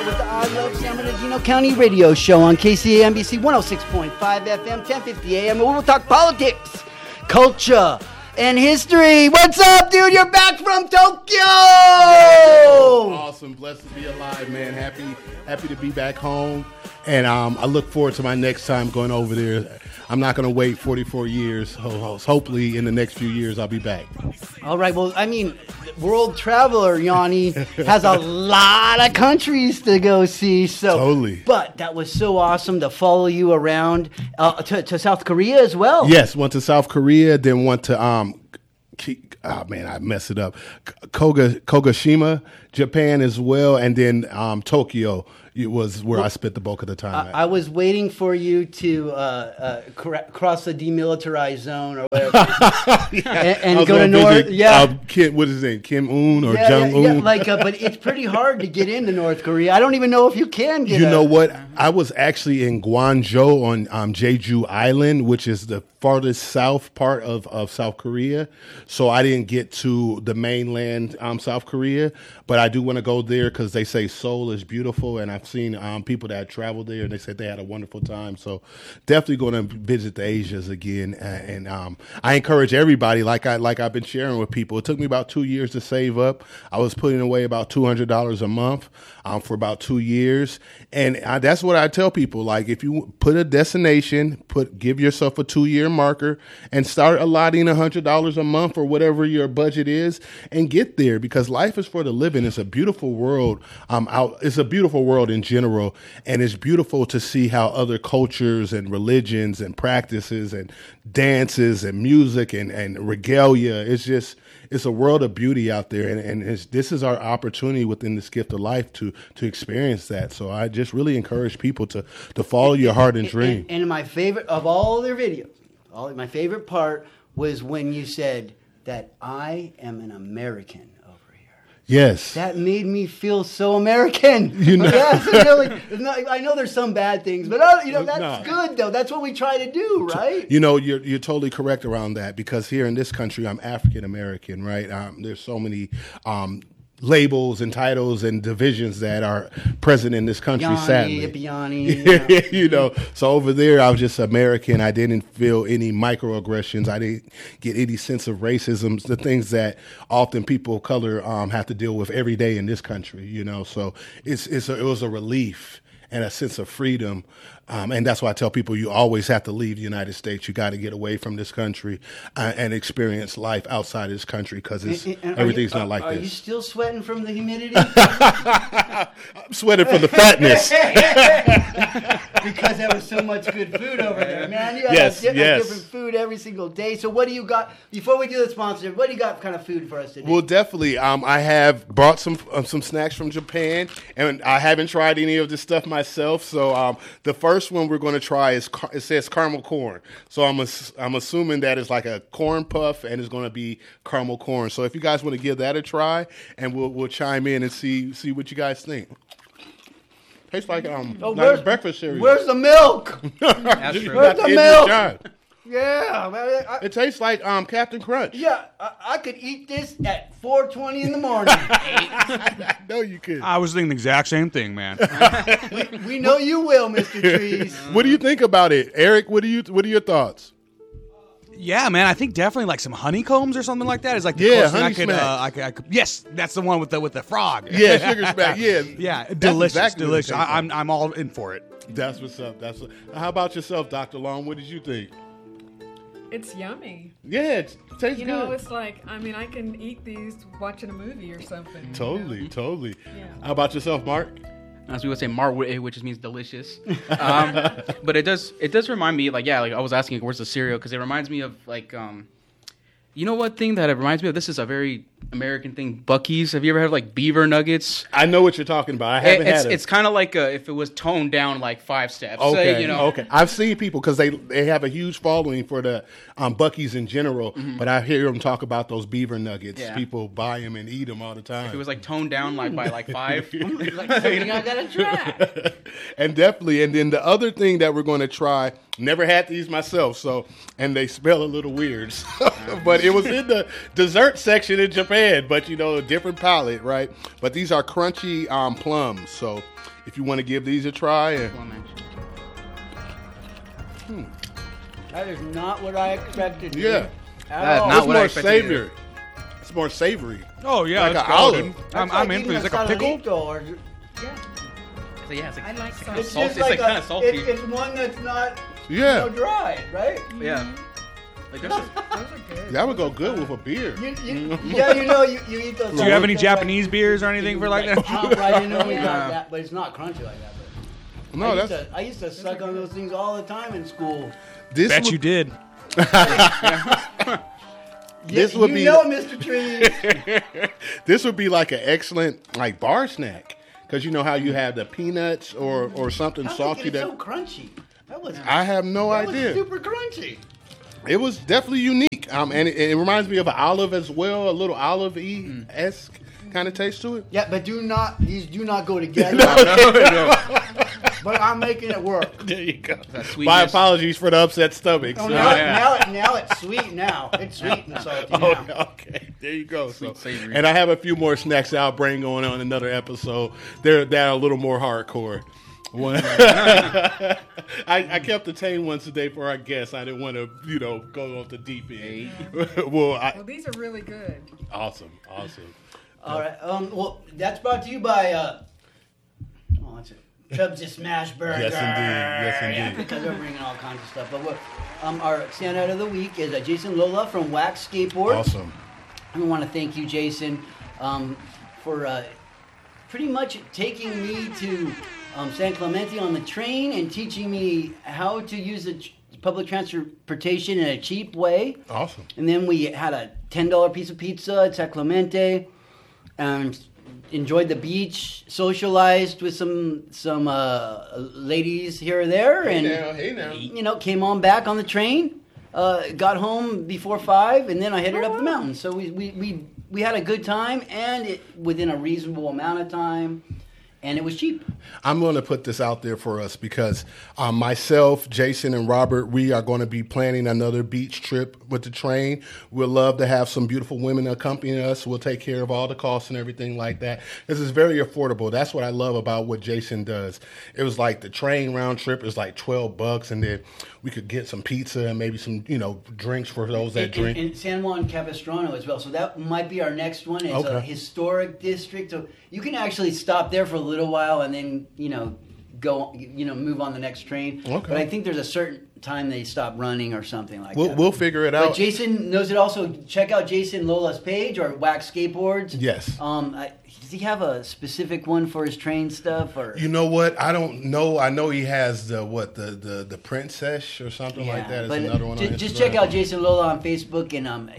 with the I Love San Bernardino County radio show on KCAMBC 106.5 FM, 1050 AM, where we'll talk politics, culture, and history. What's up, dude? You're back from Tokyo! Awesome. Blessed to be alive, man. Happy to be back home. And I look forward to my next time going over there. I'm not going to wait 44 years. Hopefully, in the next few years, I'll be back. All right. Well, I mean, World Traveler, Yanni, has a lot of countries to go see. So, Totally. But that was so awesome to follow you around to South Korea as well. Yes, went to South Korea, then went to I messed it up. Kagoshima, Japan as well, and then Tokyo was where I spent the bulk of the time at. I was waiting for you to cross the demilitarized zone or whatever, and go to North. What is his name? Kim Un or Jong Un? But it's pretty hard to get into North Korea. I don't even know if you can get. You know what? I was actually in Gwangju on Jeju Island, which is the farthest south part of South Korea. So I didn't get to the mainland South Korea, but I do want to go there because they say Seoul is beautiful, and I've seen people that traveled there, and they said they had a wonderful time. So definitely going to visit the Asias again, and I encourage everybody, like I've been sharing with people. It took me about 2 years to save up. I was putting away about $200 a month for about 2 years, and that's what I tell people. Like, if you put a destination, give yourself a 2-year marker, and start allotting $100 a month or whatever your budget is, and get there, because life is for the living. It's a beautiful world. It's a beautiful world in general, and it's beautiful to see how other cultures and religions and practices and dances and music and regalia. It's a world of beauty out there, and this is our opportunity within this gift of life to experience that. So I just really encourage people to follow your heart and dream. And my favorite of all their videos, my favorite part was when you said that I am an American. Yes. That made me feel so American. Yes, I know there's some bad things, but that's good, though. That's what we try to do, right? You're totally correct around that, because here in this country, I'm African American, right? There's so many labels and titles and divisions that are present in this country, sadly. So over there, I was just American. I didn't feel any microaggressions. I didn't get any sense of racism, the things that often people of color have to deal with every day in this country, So it was a relief and a sense of freedom. And that's why I tell people you always have to leave the United States. You got to get away from this country and experience life outside this country, because everything's not like this. Are you still sweating from the humidity? I'm sweating from the fatness. Because there was so much good food over there, man. You got different food every single day. So what do you got, before we do the sponsorship, what do you got kind of food for us today? Well, definitely. I have brought some snacks from Japan, and I haven't tried any of this stuff myself. So the first one we're going to try it says caramel corn. So I'm assuming that it's like a corn puff, and it's going to be caramel corn. So if you guys want to give that a try, and we'll chime in and see what you guys think. Tastes like breakfast cereal. Where's the milk? That's true. Where's the milk? Yeah, man. It tastes like Captain Crunch. Yeah, I could eat this at 4:20 in the morning. No, you could. I was thinking the exact same thing, man. we know you will, Mr. Trees. What do you think about it, Eric? What are your thoughts? Yeah, man, I think definitely like some honeycombs or something like that is like the closest thing I could. Yes, that's the one with the frog. Yeah, sugar smack. Yeah, yeah, delicious. I'm all in for it. That's what's up. How about yourself, Dr. Long? What did you think? It's yummy. Yeah, it tastes good. It's like, I can eat these watching a movie or something. Totally. Yeah. How about yourself, Mark? As we would say, marwe, which means delicious. But it does remind me, I was asking, where's the cereal? Because it reminds me of, you know what thing that it reminds me of? This is a very American thing. Buc-ee's. Have you ever had beaver nuggets? I know what you're talking about. I haven't had it. It's kind of like if it was toned down 5 steps. Okay. Say, Okay. I've seen people, because they have a huge following for the Buc-ee's in general, but I hear them talk about those beaver nuggets. Yeah. People buy them and eat them all the time. If it was toned down by 5. Something I gotta try. And definitely. And then the other thing that we're going to try, never had these myself, and they smell a little weird. But it was in the dessert section in Japan. Japan, but a different palate, right? But these are crunchy plums. So if you want to give these a try, That is not what I expected. Yeah, That's not it's what I more expected savory. It's more savory. Oh yeah, Like that's an olive. golden. I'm in for this. Like a pickle. Yeah. So yeah, it's like, I like it's sauce. kind of It's salty. just It's like like kind of salty. It's one that's not Yeah, dry, right? Yeah. Like there's a, Those are good. that would go good with a beer. You eat those. Do you have any Japanese beers or anything for like that? Right, we got that, but it's not crunchy like that. But No, I used to suck on those things all the time in school. this Bet would, you did. This would be Mr. Trees. this would be like an excellent like bar snack because you know how you have the peanuts or something How salty it's that so crunchy. That was I have no that idea. was super crunchy. It was definitely unique. And it reminds me of an olive as well, a little olive-esque kind of taste to it. Yeah, but these do not go together. But I'm making it work. There you go. that sweetness. My apologies for the upset stomach. Oh, So- now it's sweet now. It's sweet and salty now. Okay, there you go. Sweet, So, savory. and I have a few more snacks that I'll bring on another episode. They're a little more hardcore. One, I kept the tame ones today for our guests. I didn't want to, go off the deep end. Well, these are really good. Awesome. All right. Well, that's brought to you by. That's it. Chubbs Smash Burger. Yes, indeed. Yeah, because we're bringing all kinds of stuff. But our standout of the week is Jason Lola from Wax Skateboard. Awesome. I want to thank you, Jason, for pretty much taking me to San Clemente on the train and teaching me how to use the public transportation in a cheap way. Awesome. And then we had a $10 piece of pizza at San Clemente and enjoyed the beach, socialized with some ladies here or there, and Hey now. came on back on the train. Got home before 5, and then I headed up the mountain. So we had a good time, and within a reasonable amount of time, and it was cheap. I'm going to put this out there for us because myself, Jason, and Robert, we are going to be planning another beach trip with the train. We'd love to have some beautiful women accompany us. We'll take care of all the costs and everything like that. This is very affordable. That's what I love about what Jason does. It was like the train round trip is like $12, and then we could get some pizza and maybe some, drinks for those that drink. And San Juan Capistrano as well. So that might be our next one. It's a historic district. So you can actually stop there for a little while and then, go, move on the next train. Okay. But I think there's a certain time they stop running or something like that. We'll figure it out. But Jason knows it also. Check out Jason Lola's page or Wax Skateboards. Yes. Does he have a specific one for his train stuff? Or You know what? I don't know. I know he has the Princess or something like that. It's but another one. On just Instagram. check out Jason Lola on Facebook, and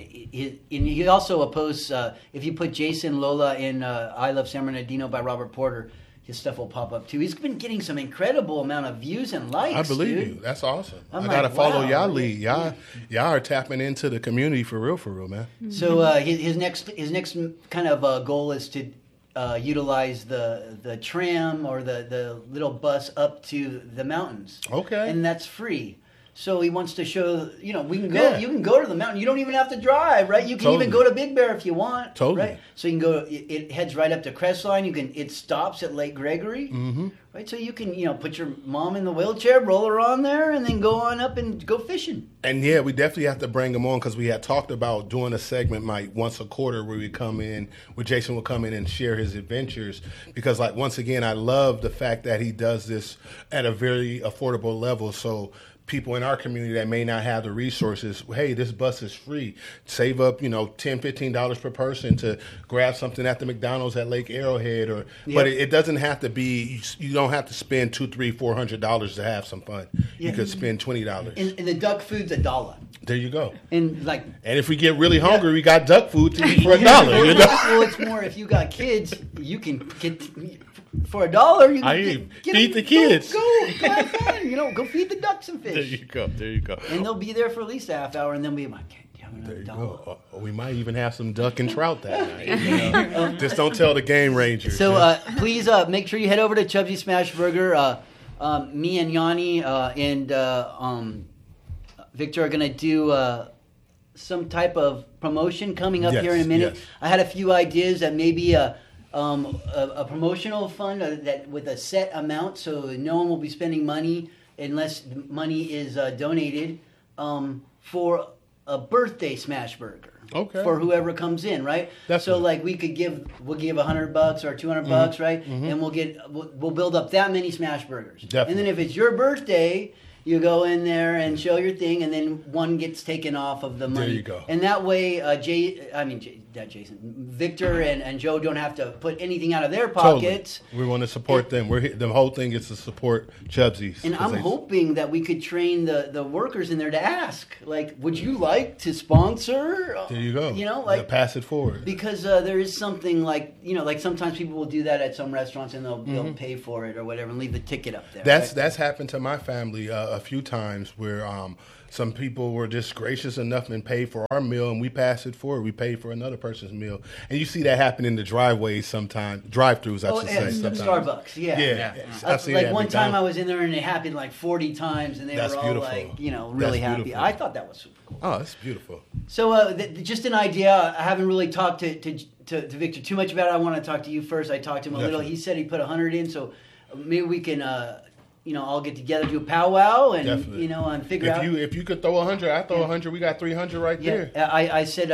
he also posts. If you put Jason Lola in "I Love San Bernardino" by Robert Porter, his stuff will pop up too. He's been getting some incredible amount of views and likes. I believe dude. you. That's awesome. I'm I gotta like, follow wow. y'all lead. Y'all are tapping into the community for real, man. So his next kind of goal is to utilize the tram or the little bus up to the mountains. Okay. And that's free. So he wants to show, we can go. Yeah. You can go to the mountain. You don't even have to drive, right? You can even Totally. go to Big Bear if you want. Totally. Right? So you can go. It heads right up to Crestline. It stops at Lake Gregory. Mm-hmm. Right. So you can put your mom in the wheelchair, roll her on there, and then go on up and go fishing. And yeah, we definitely have to bring him on because we had talked about doing a segment like once a quarter where we come in, where Jason will come in and share his adventures. Because like once again, I love the fact that he does this at a very affordable level. So people in our community that may not have the resources, hey, this bus is free. Save up, $10, $15 per person to grab something at the McDonald's at Lake Arrowhead, but it doesn't have to be. You don't have to spend $200, $300, $400 to have some fun. You could spend $20. And the duck food's $1. There you go. And And if we get really hungry, we got duck food to eat for $1. Well, it's more if you got kids, you can get for $1. You can feed the kids. Go have fun. Go feed the ducks and fish. There you go. And they'll be there for at least a half hour, and then be like, "Do you have There another you $1?" go. Me might even have some duck and trout that night. Just don't tell the game rangers. So please make sure you head over to Chubsy Smash Burger. Me and Yanni and Victor are gonna do some type of promotion coming up Yes, here in a minute. yes. I had a few ideas that maybe a promotional fund that with a set amount, so no one will be spending money unless money is donated for a birthday smash burger. Okay. For whoever comes in, right? Definitely. So like we'll give $100 or $200, right? And we'll build up that many smash burgers. Definitely. And then if it's your birthday, you go in there and show your thing, and then one gets taken off of the money. There you go. And that way, Victor and Joe don't have to put anything out of their pockets. Totally. We want to support them. The whole thing is to support Chubsies. And I'm hoping that we could train the workers in there to ask, like, would you like to sponsor? There you go. You know, like, pass it forward. Because there is something like, like sometimes people will do that at some restaurants and they'll pay for it or whatever and leave the ticket up there. That's happened to my family a few times where some people were just gracious enough and paid for our meal, and we passed it forward. We paid for another person's meal, and you see that happen in the driveways sometimes, drive-throughs. I should say. Sometimes. Starbucks, yeah. I've seen like that one time I was in there and it happened like 40 times, and they That's were all beautiful. like, really That's happy. beautiful. I thought that was super cool. Oh, that's beautiful. So just an idea. I haven't really talked to Victor too much about it. I want to talk to you first. I talked to him a little. He said he put 100 in, so maybe we can. All get together, do a powwow, and Definitely. And figure out. If you could throw 100, I throw 100. We got 300 right there. I said,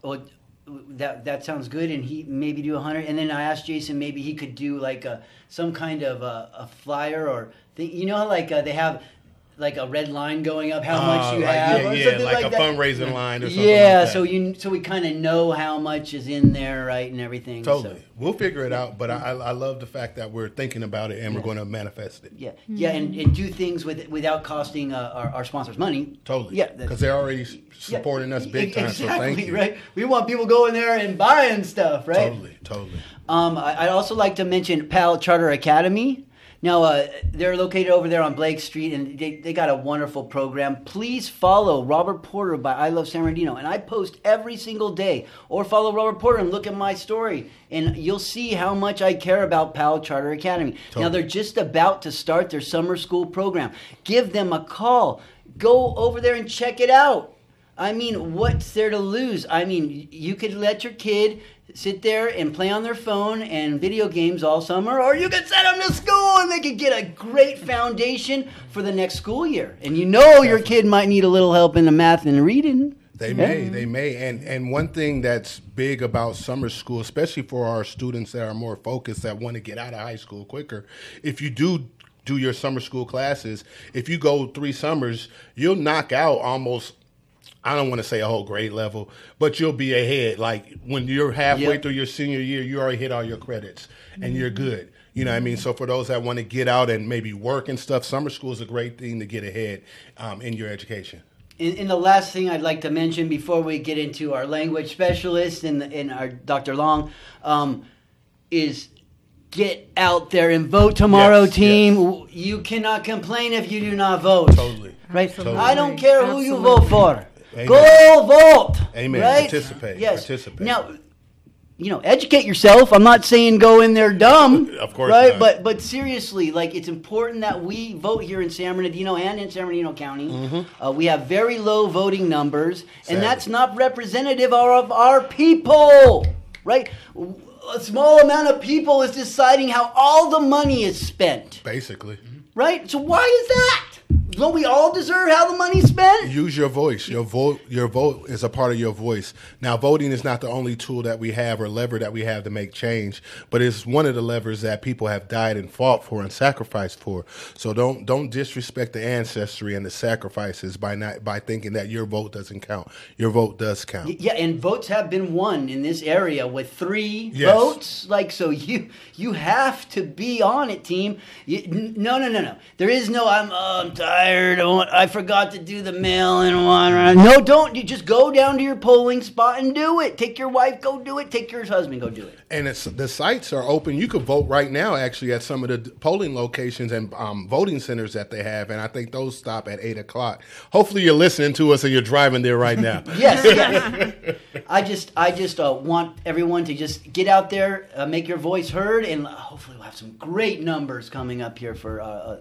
that sounds good, and he maybe do 100, and then I asked Jason maybe he could do like some kind of a flyer or thing. Like they have like a red line going up how much you have, or something like a that. fundraising line or something. Yeah, like that. so we kind of know how much is in there, right, and everything. Totally. So. We'll figure it out, but I love the fact that we're thinking about it and we're going to manifest it. Yeah, and do things without costing our sponsors money. Totally. Yeah, because they're already supporting us big time. Exactly, so thank you. Right. We want people going there and buying stuff, right? Totally. I'd also like to mention PAL Charter Academy. Now, they're located over there on Blake Street, and they got a wonderful program. Please follow Robert Porter by I Love San Bernardino, and I post every single day. Or follow Robert Porter and look at my story, and you'll see how much I care about PAL Charter Academy. Totally. Now, they're just about to start their summer school program. Give them a call. Go over there and check it out. I mean, what's there to lose? I mean, you could let your kid sit there and play on their phone and video games all summer, or you could send them to school and they could get a great foundation for the next school year. And your kid might need a little help in the math and reading. They may. And one thing that's big about summer school, especially for our students that are more focused, that want to get out of high school quicker, if you do your summer school classes, if you go 3 summers, you'll knock out almost, I don't want to say a whole grade level, but you'll be ahead. Like when you're halfway through your senior year, you already hit all your credits and you're good. You know what I mean? So for those that want to get out and maybe work and stuff, summer school is a great thing to get ahead in your education. And the last thing I'd like to mention before we get into our language specialist and our Dr. Long is get out there and vote tomorrow, team. Yes. You cannot complain if you do not vote. Totally. Right? Totally. I don't care who you vote for. Amen. Go vote. Amen. Right? Participate. Yes. Participate. Now, educate yourself. I'm not saying go in there dumb. Of course right? not. But seriously, like, it's important that we vote here in San Bernardino and in San Bernardino County. Mm-hmm. We have very low voting numbers, and that's not representative of our people. Right? A small amount of people is deciding how all the money is spent. Basically. Right? So why is that? Don't we all deserve how the money's spent? Use your voice. Your vote is a part of your voice. Now, voting is not the only tool that we have or lever that we have to make change, but it's one of the levers that people have died and fought for and sacrificed for. So don't disrespect the ancestry and the sacrifices by thinking that your vote doesn't count. Your vote does count. Yeah, and votes have been won in this area with 3 votes. Like, so you have to be on it, team. No. There is no I'm tired. I forgot to do the mail-in one. No, don't. You just go down to your polling spot and do it. Take your wife, go do it. Take your husband, go do it. And the sites are open. You could vote right now, actually, at some of the polling locations and voting centers that they have. And I think those stop at 8 o'clock. Hopefully, you're listening to us and you're driving there right now. Yes. I just want everyone to just get out there, make your voice heard, and hopefully we'll have some great numbers coming up here for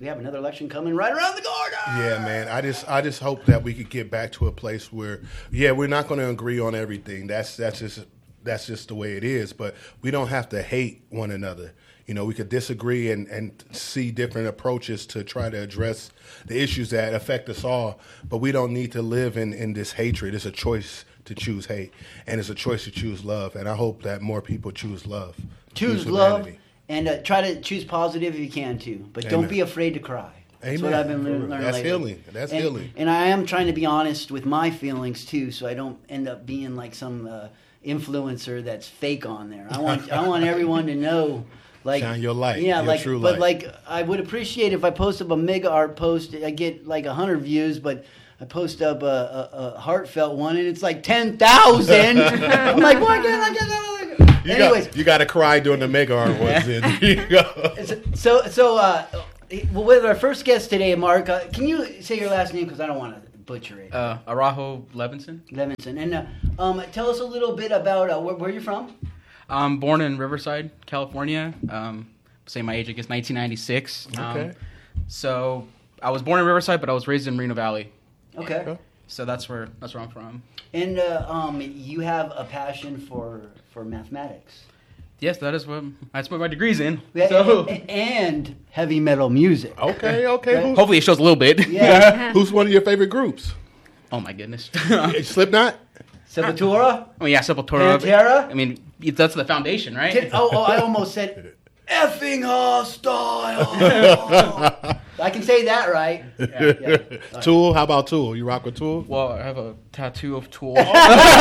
we have another election coming right around the corner. Yeah, man. I just hope that we could get back to a place where, we're not going to agree on everything. That's just the way it is. But we don't have to hate one another. We could disagree and see different approaches to try to address the issues that affect us all. But we don't need to live in this hatred. It's a choice to choose hate, and it's a choice to choose love. And I hope that more people choose love. Choose love, and try to choose positive if you can, too. But Don't be afraid to cry. That's what I've been learning That's lately. healing. That's healing. And I am trying to be honest with my feelings, too, so I don't end up being like some influencer that's fake on there. I want everyone to know... Shine your light. Yeah, your true light. But I would appreciate if I post up a mega art post, I get 100 views, but I post up a heartfelt one and it's 10,000. I'm like, why can't I get that? Anyways, you got to cry during the mega art ones. You go. Well, with our first guest today, Mark, can you say your last name because I don't want to butcher it. Arajo Levinson. Levinson, and tell us a little bit about where you're from. I'm born in Riverside, California. Say my age, I guess 1996. Okay. So I was born in Riverside, but I was raised in Moreno Valley. Okay. So that's where I'm from. And you have a passion for mathematics. Yes, that's what my degree's in. Yeah, so. and heavy metal music. Okay. Right? Hopefully it shows a little bit. Yeah. Who's one of your favorite groups? Oh my goodness. Slipknot? Sepultura? Oh yeah, Sepultura. Pantera? I mean, that's the foundation, right? I almost said effing hostile. I can say that, right? Yeah. Tool? How about Tool? You rock with Tool? Well, I have a tattoo of Tool. Awesome.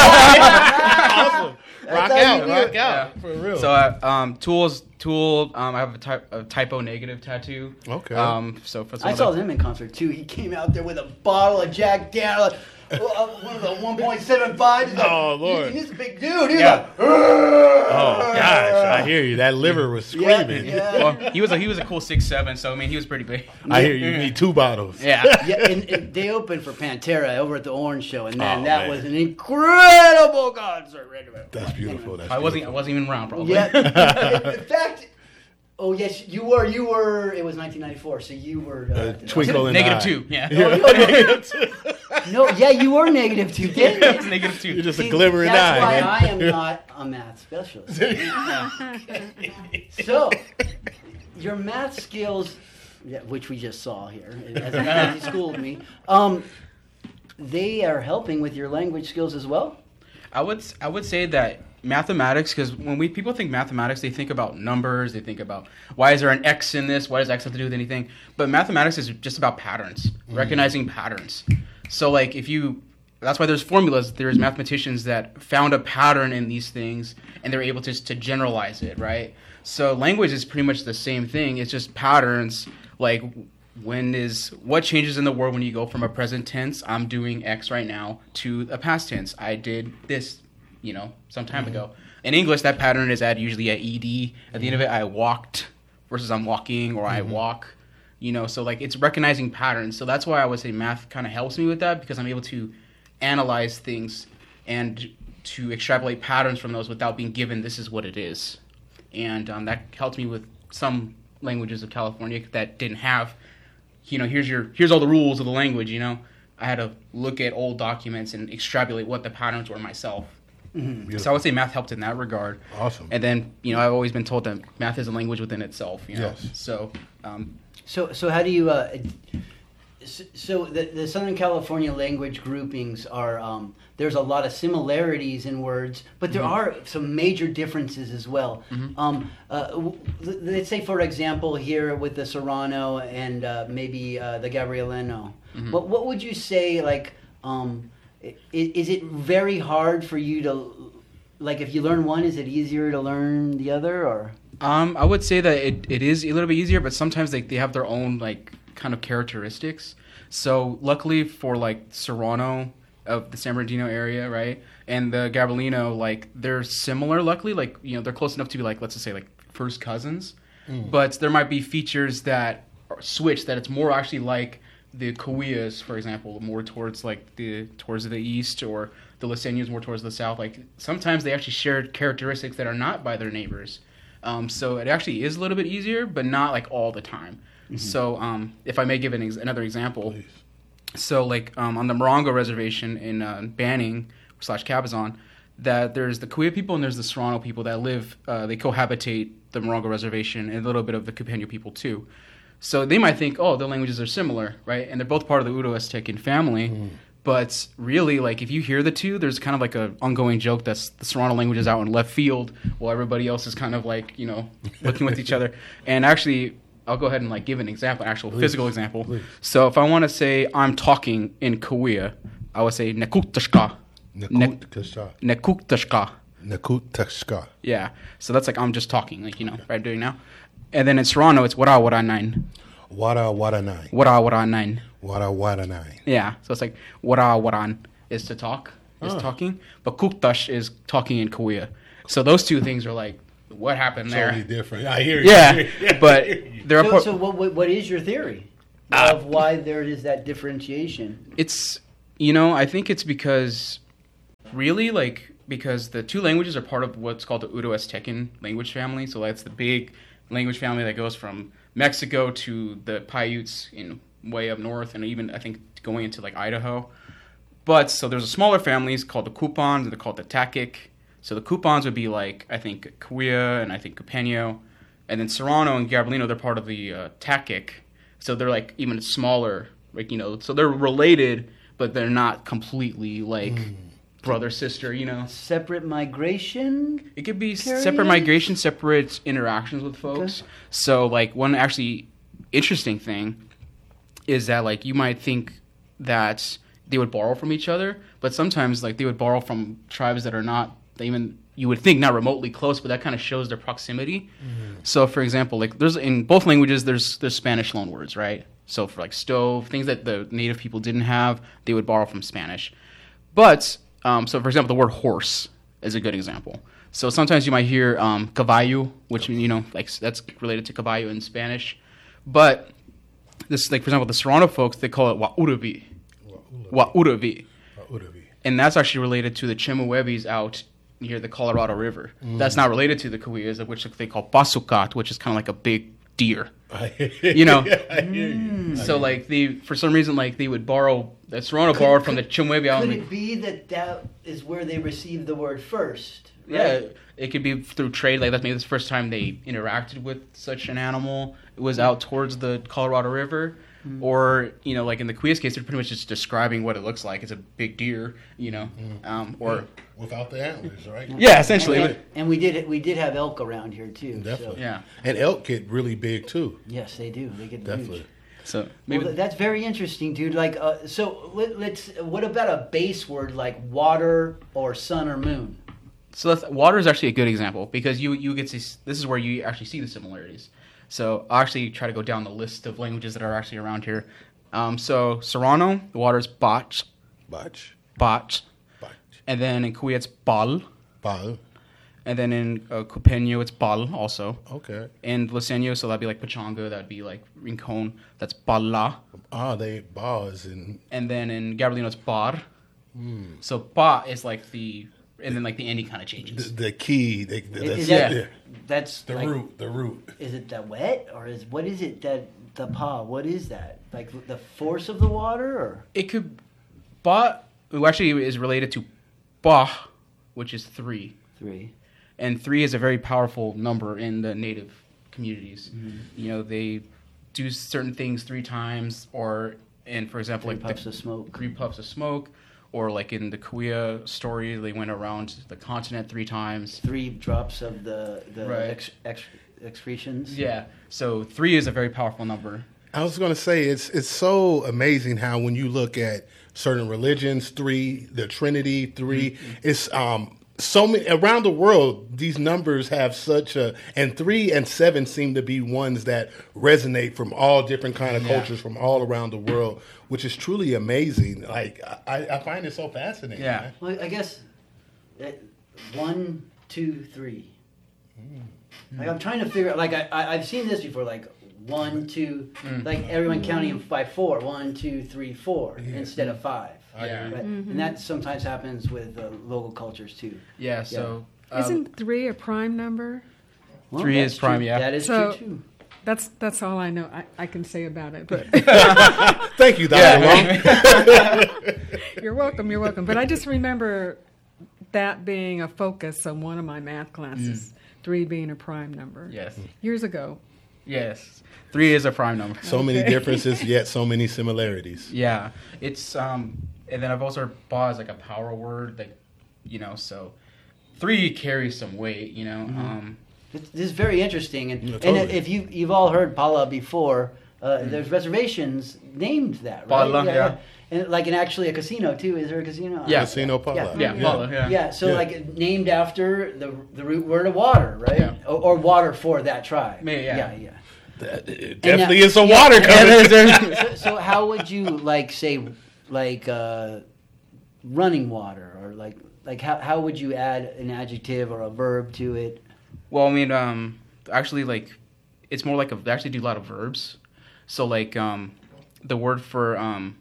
Rock out. Yeah. For real. So, Tool. I have a typo negative tattoo. Okay. So for I saw them in concert too. He came out there with a bottle of Jack Daniels. One of the 1.75. Oh, Lord. And he's a big dude. He's oh, gosh. I hear you. That liver was screaming. Yeah. Well, he was a cool 6'7", so I mean he was pretty big. I hear you need 2 bottles. Yeah. And they opened for Pantera over at the Orange Show, and that was an incredible concert. That's beautiful. I wasn't even around, probably. Yeah. In fact. Oh yes, you were. It was 1994, so you were Twinkle in -2. Yeah. No, yeah, you were -2. It's -2. You're just a glimmering eye. That's why man. I am not a math specialist. So, your math skills, which we just saw here, as he schooled me, they are helping with your language skills as well. I would say that mathematics, because when people think mathematics, they think about numbers. They think about why is there an X in this? Why does X have to do with anything? But mathematics is just about patterns, recognizing patterns. So that's why there's formulas. There's mathematicians that found a pattern in these things, and they're able to generalize it, right? So language is pretty much the same thing. It's just patterns. Like what changes in the world when you go from a present tense, I'm doing X right now, to a past tense, I did this, some time ago. In English, that pattern is usually at ed. At the end of it, I walked versus I'm walking, or I walk. So it's recognizing patterns. So that's why I would say math kind of helps me with that, because I'm able to analyze things and to extrapolate patterns from those without being given this is what it is. And that helped me with some languages of California that didn't have, here's all the rules of the language. I had to look at old documents and extrapolate what the patterns were myself. Mm-hmm. So I would say math helped in that regard. Awesome. And then, I've always been told that math is a language within itself. Yes. So, so how do you? So the Southern California language groupings are there's a lot of similarities in words, but there are some major differences as well. Let's say, for example, here with the Serrano and maybe the Gabrielino. What would you say? Is it very hard for you to, if you learn one, is it easier to learn the other, or? I would say that it is a little bit easier, but sometimes they have their own kind of characteristics. So luckily for Serrano of the San Bernardino area, right, and the Gabrielino, they're similar. Luckily, they're close enough to be let's just say first cousins, but there might be features that are switch that it's more actually like the Cahuillas, for example, more towards towards the east, or the Listeños more towards the south. Sometimes they actually share characteristics that are not by their neighbors. So it actually is a little bit easier, but not like all the time. Mm-hmm. So if I may give another example. Please. So like on the Morongo Reservation in Banning / Cabazon, that there's the Cahuilla people and there's the Serrano people that live, they cohabitate the Morongo Reservation and a little bit of the Cupeño people too. So they might think, oh, the languages are similar, right? And they're both part of the Uto-Aztecan family. Mm. But really, like, if you hear the two, there's kind of like an ongoing joke that's the Serrano language is out in left field while everybody else is kind of like, you know, looking with each other. And actually, I'll go ahead and like give an example, an actual physical example. Please. So if I want to say I'm talking in Cahuilla, I would say Nekutashka. Nekutashka. Nekutashka. Yeah. So that's like I'm just talking, like, you know, right doing now. And then in Serrano, it's wara wara nine. Wara wara nine. Wara wara nine. Wara wara nine. Yeah. So it's like wara waran is to talk, is talking. But Kuktash is talking in Cahuilla. So those two things are like, what happened there? Totally different. I hear you. Yeah. But there are so what is your theory of why there is that differentiation? It's, you know, I think it's because really, like, because the two languages are part of what's called the Uto-Aztecan language family. So that's the big language family that goes from Mexico to the Paiutes in way up north, and even I think going into like Idaho. But so there's a smaller families called the Cupans, and they're called the Takic. So the Cupans would be like, I think, Cahuilla and I think Cupeño, and then Serrano and Gabrielino, they're part of the Takic. So they're like even smaller, like, you know, so they're related, but they're not completely like brother, sister, you know. Separate migration? It could be separate migration, separate interactions with folks. Okay. So, like, one actually interesting thing is that, like, you might think that they would borrow from each other, but sometimes, like, they would borrow from tribes that are not, even, you would think not remotely close, but that kind of shows their proximity. Mm-hmm. So, for example, like, there's, in both languages, there's Spanish loanwords, right? So, for, like, stove, things that the native people didn't have, they would borrow from Spanish. But so, for example, the word horse is a good example. So sometimes you might hear caballo, which, you know, like that's related to caballo in Spanish. But this, like, for example, the Serrano folks, they call it wa'uravi. Wa'uravi. And that's actually related to the Chemehuevis out near the Colorado River. Mm. That's not related to the Cahuillas, which they call pasukat, which is kind of like a big deer. You know? I hear you. So, like, for some reason, like, they would borrow, Serrano borrowed from the Chemehuevi. Could it be that is where they received the word first? Right? Yeah, it could be through trade. Like, that's maybe the first time they interacted with such an animal. It was out towards the Colorado River. Mm. Or, you know, like in the Cahuillas case, they're pretty much just describing what it looks like. It's a big deer, you know. Or without the antlers, right? Yeah, essentially. And we did have elk around here too. Definitely. So. Yeah. And elk get really big too. Yes, they do. They get definitely huge. So maybe that's very interesting, dude. Like, so let's. What about a base word like water or sun or moon? So water is actually a good example because you get to. This is where you actually see the similarities. So I'll actually try to go down the list of languages that are actually around here. So Serrano, the water is bach. And then in Cahuilla it's bal. And then in Cupeño it's bal also. Okay. And Liseño, so that'd be like Pachanga, that'd be like Rincon, that's bala. They bars in. And then in Gabrielino it's bar. Mm. So ba is like the. And then, like, the ending kind of changes. The key. That's the like, root. The root. Is it the wet? Or what is it that the pa? What is that? Like the force of the water? Or? It could. Ba actually is related to ba, which is 3. 3. And 3 is a very powerful number in the native communities. Mm-hmm. You know, they do certain things 3 times, and for example, 3 puffs of smoke. 3 puffs of smoke. Or like in the Cahuilla story, they went around the continent 3 times. 3 drops of the right. excretions. Yeah. So 3 is a very powerful number. I was going to say it's so amazing how when you look at certain religions, 3, the Trinity 3, mm-hmm. It's so many around the world. These numbers have such and 3 and 7 seem to be ones that resonate from all different kind of cultures from all around the world, which is truly amazing. Like I find it so fascinating. Yeah. Man. Well, I guess 1, 2, 3. Like I'm trying to figure out. Like I've seen this before. Like 1, 2. Like everyone counting by 4. 1, 2, 3, 4 instead of 5. Yeah. Right? Mm-hmm. And that sometimes happens with local cultures too. Yeah. So isn't 3 a prime number? Well, 3 is prime, yeah. That is true, too. That's all I know I can say about it. But Thank you, Dr. Long. You're welcome. But I just remember that being a focus on one of my math classes, 3 being a prime number. Yes. Years ago. Yes. 3 is a prime number. So many differences, yet so many similarities. Yeah. It's and then I've also bought as like a power word, like, so 3 carries some weight, This is very interesting, and, totally. and if you've all heard Pala before, there's reservations named that, right? Pala, yeah. And actually a casino too. Is there a casino? Yeah. Casino Pala. Yeah, Pala, yeah. Yeah, so named after the root word of water, right? Yeah. Or water for that tribe. Yeah. It definitely is some water coming. So how would you say running water, or how would you add an adjective or a verb to it? Well, I mean, actually, it's more like they actually do a lot of verbs. So, the word for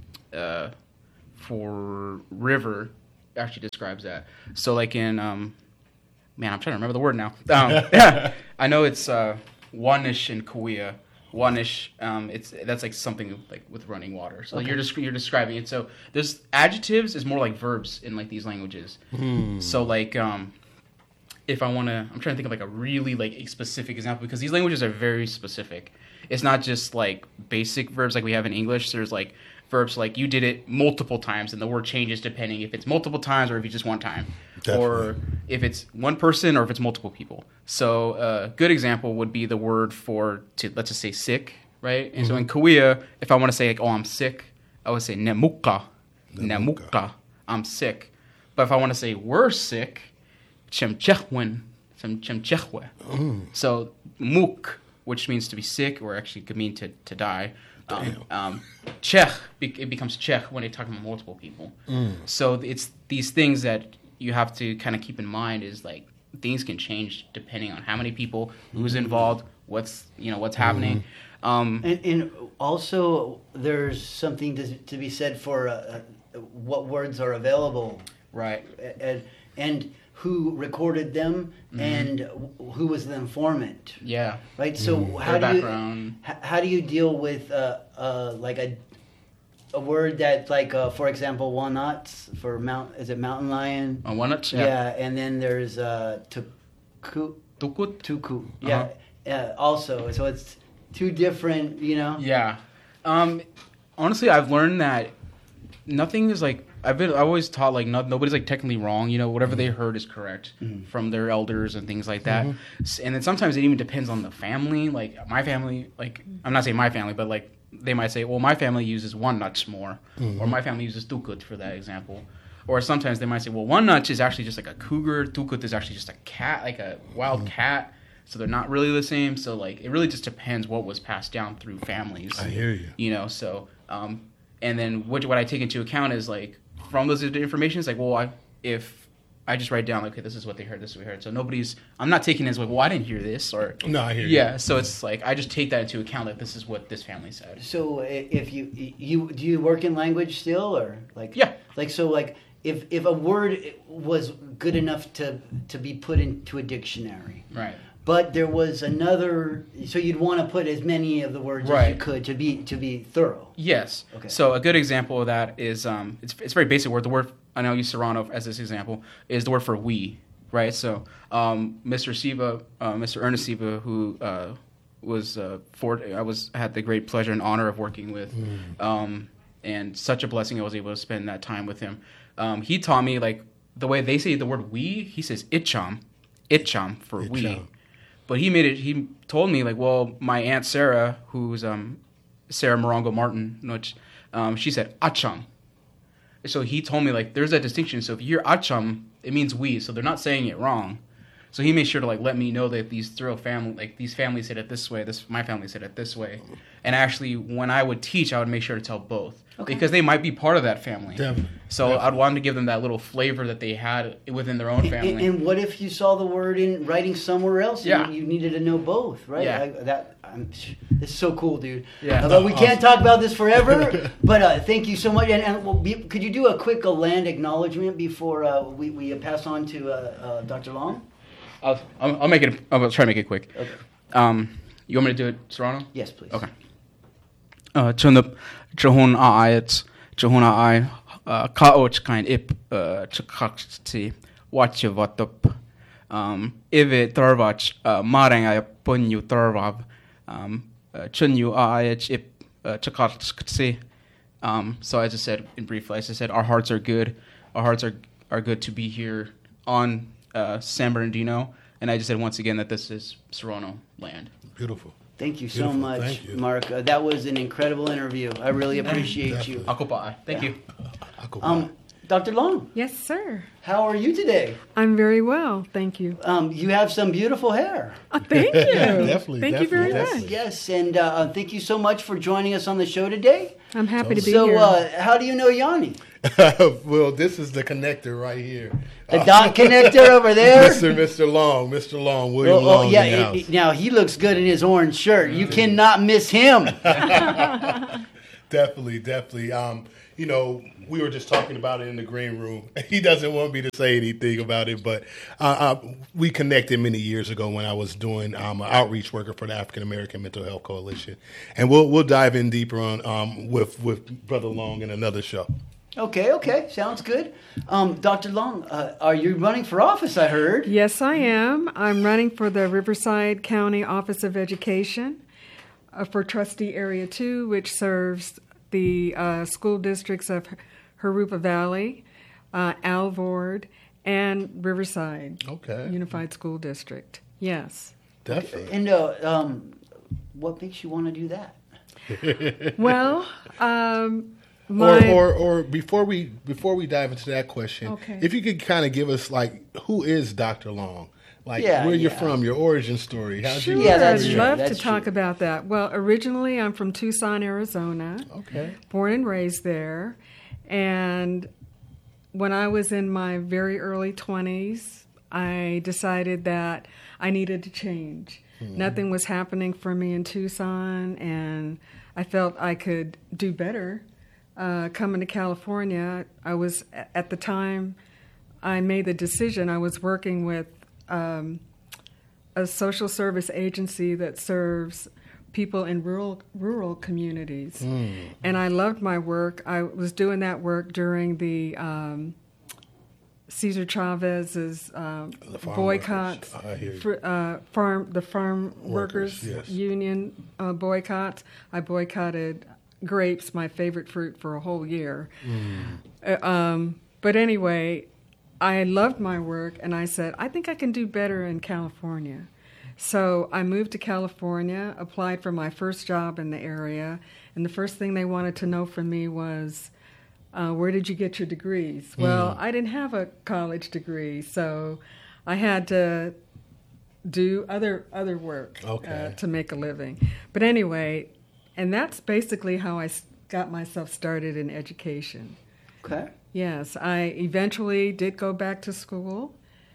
river actually describes that. So, in, I'm trying to remember the word now. Yeah, I know it's Wanish in Kauai. Wanish, that's something with running water. So you're describing it. So there's adjectives is more like verbs in these languages. So if I want to, I'm trying to think of a really a specific example, because these languages are very specific. It's not just basic verbs like we have in English. There's verbs you did it multiple times, and the word changes depending if it's multiple times or if it's just one time. Definitely. Or if it's one person or if it's multiple people. So a good example would be the word let's just say sick, right? And so in Kauai, if I want to say I'm sick, I would say nemuka, I'm sick. But if I want to say we're sick, chemchehwen. So muk, which means to be sick, or actually could mean to die. It becomes chech when you're talking about multiple people. So it's these things that you have to kind of keep in mind is things can change depending on how many people, who's involved, what's happening. And also there's something to be said for what words are available, right? And who recorded them and who was the informant. Yeah. Right. So how do you deal with a word that for example, walnuts for mountain lion? Walnuts. Yeah. And then there's tuku. Yeah. Also, so it's two different. Yeah. Honestly, I've learned that nothing is I always taught nobody's technically wrong. Whatever they heard is correct from their elders and things like that. And then sometimes it even depends on the family. My family, I'm not saying my family, but they might say, well, my family uses walnuts more, or my family uses tukut for that example. Or sometimes they might say, well, walnut is actually just a cougar, tukut is actually just a cat, a wild cat. So they're not really the same. So it really just depends what was passed down through families. I hear you. So and then what I take into account is from those information, it's if I just write down, okay, this is what they heard, this is what we heard. So I'm not taking it as well, I didn't hear this, or no, I hear you. Yeah, so it's I just take that into account, this is what this family said. So if do you work in language still, or yeah, if a word was good enough to be put into a dictionary, right? But there was another, so you'd want to put as many of the words as you could to be thorough. Yes. Okay. So a good example of that is it's a very basic word. The word, I know I use Serrano as this example, is the word for we, right? So Mr. Ernest Siva, who I had the great pleasure and honor of working with, and such a blessing I was able to spend that time with him. He taught me the way they say the word we. He says itcham for we. But he told me, my Aunt Sarah, who's Sarah Morongo Martin, which she said acham. So he told me, there's that distinction. So if you hear acham, it means we. So they're not saying it wrong. So he made sure to let me know that these these families said it this way, my family said it this way. And actually, when I would teach, I would make sure to tell both. Okay. Because they might be part of that family. Definitely. So I'd want to give them that little flavor that they had within their own family. And what if you saw the word in writing somewhere else? And you needed to know both, right? Yeah. This is so cool, dude. Yeah. Although we can't talk about this forever, but thank you so much. And could you do a quick land acknowledgement before we pass on to Dr. Long? I'll make it. I'll try to make it quick. Okay. You want me to do it, Serrano? Yes, please. Okay. Chunup Jahun Ayat Jahun Ay Kaoch kind ip Chakakti Watchavatup Ive Tarvach Maranga Punyu Tarvav Chunyu Ayat ip Chakakti. So as I said in brief, as I said, our hearts are good. Our hearts are good to be here on San Bernardino. And I just said once again that this is Serrano land. Beautiful. Thank you so much, Thank you. Mark. That was an incredible interview. I really appreciate you. Akopa. Thank you. Dr. Long, Yes, sir. how are you today? I'm very well, thank you. You have some beautiful hair. Thank you. Definitely, Thank you very definitely. much. Yes, and thank you so much for joining us on the show today. I'm happy to be So, here. how do you know Yanni? Well, this is the connector right here. The dot connector over there? Mr. Long, William Long. yeah. in the house. Now, he looks good in his orange shirt. You cannot miss him. Definitely. We were just talking about it in the green room. He doesn't want me to say anything about it, but we connected many years ago when I was doing an outreach worker for the African American Mental Health Coalition, and we'll dive in deeper on with Brother Long in another show. Okay. Sounds good. Dr. Long, are you running for office, I heard? Yes, I am. I'm running for the Riverside County Office of Education for Trustee Area 2, which serves the school districts of Jurupa Valley, Alvord, and Riverside Unified School District. Yes. Definitely. And what makes you want to do that? Well, or before we dive into that question, Okay. if you could kind of give us who is Dr. Long? Where you're Yeah. from, your origin story. How'd Sure, you Yeah, that's I'd true. love That's to talk true. about that. Well, originally I'm from Tucson, Arizona. Okay. Born and raised there. And when I was in my very early 20s, I decided that I needed to change. Nothing was happening for me in Tucson, and I felt I could do better coming to California. I was, at the time I made the decision, I was working with a social service agency that serves people in rural communities. And I loved my work. I was doing that work during the Cesar Chavez's boycotts, the farm workers yes. union boycotts. I boycotted grapes, my favorite fruit, for a whole year. But anyway, I loved my work, and I said, I think I can do better in California. So I moved to California, applied for my first job in the area, and the first thing they wanted to know from me was, where did you get your degrees? Well, I didn't have a college degree, so I had to do other work to make a living. But anyway, and that's basically how I got myself started in education. Okay. Yes, I eventually did go back to school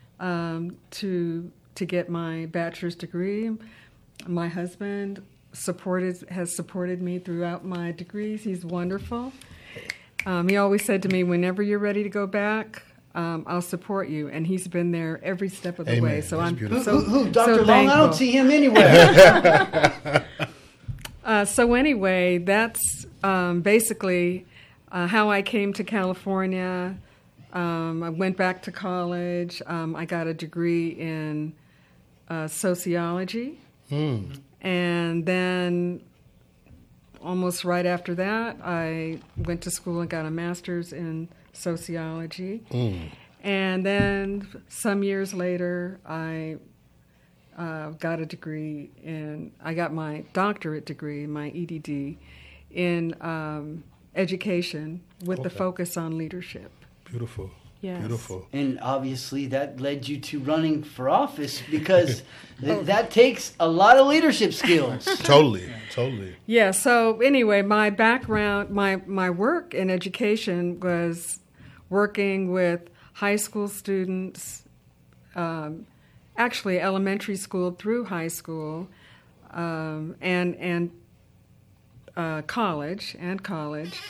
to get my bachelor's degree. My husband has supported me throughout my degrees. He's wonderful. He always said to me, whenever you're ready to go back, I'll support you. And he's been there every step of the way. So That's I'm beautiful. Who? so Dr. Long? thankful. I don't see him anywhere. So anyway, that's basically how I came to California. I went back to college. I got a degree in sociology. And then almost right after that, I went to school and got a master's in sociology. And then some years later, I got a degree I got my doctorate degree, my EDD, in education with the focus on leadership. Beautiful. Yes. Beautiful. And obviously that led you to running for office because that takes a lot of leadership skills. Totally. Yeah, so anyway, my background, my work in education was working with high school students, actually elementary school through high school, and college,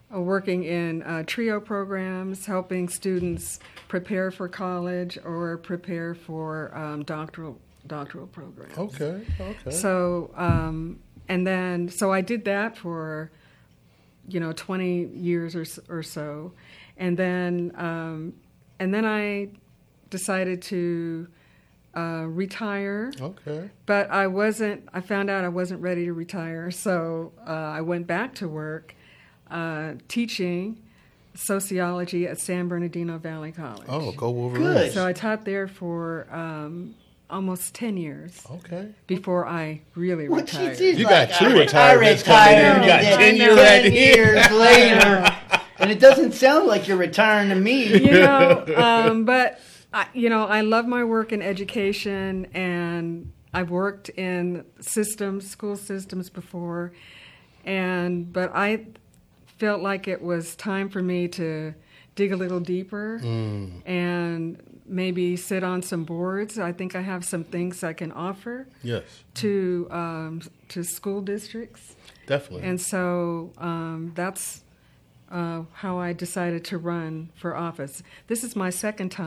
working in TRIO programs, helping students prepare for college or prepare for doctoral programs. Okay. So, so I did that for, 20 years or so, and then I decided to retire. Okay. But I found out I wasn't ready to retire, so I went back to work teaching sociology at San Bernardino Valley College. Oh, go Wolverines. Good. So I taught there for almost 10 years. Okay. Before I really retired. You got two retirements coming in. You got 10 years 10 years later. And it doesn't sound like you're retiring to me. But I love my work in education, and I've worked in school systems before, but I felt like it was time for me to dig a little deeper and maybe sit on some boards. I think I have some things I can offer to school districts. Definitely. And so that's how I decided to run for office. This is my second time.